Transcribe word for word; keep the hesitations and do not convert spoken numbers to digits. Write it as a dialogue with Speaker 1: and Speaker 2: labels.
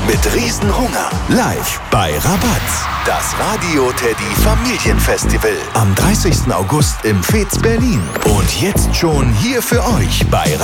Speaker 1: mit Riesenhunger. Live bei Rabatz. Das Radio Teddy Familienfestival. Am dreißigsten August im Fez Berlin. Und jetzt schon hier für euch bei